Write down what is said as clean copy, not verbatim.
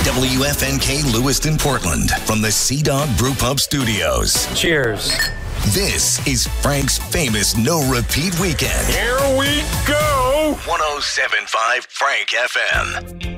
WFNK Lewiston, Portland, from the Sea Dog Brew Pub Studios. Cheers. This is Frank's famous no-repeat weekend. Here we go! 107.5 Frank FM.